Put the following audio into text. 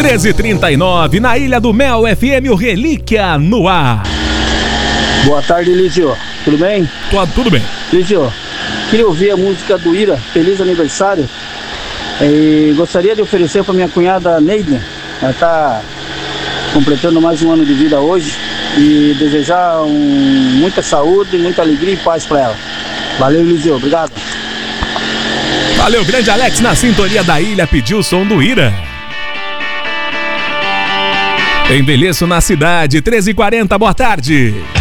13h39, na Ilha do Mel, FM, o Relíquia no ar. Boa tarde, Lísio. Tudo bem? Tudo bem. Lísio, queria ouvir a música do Ira, Feliz Aniversário. E gostaria de oferecer para minha cunhada Neide. Ela está completando mais um ano de vida hoje. E desejar muita saúde, muita alegria e paz para ela. Valeu, Lísio. Obrigado. Valeu, grande Alex, na sintonia da ilha, pediu o som do Ira. Envelheço na cidade, 13h40, boa tarde.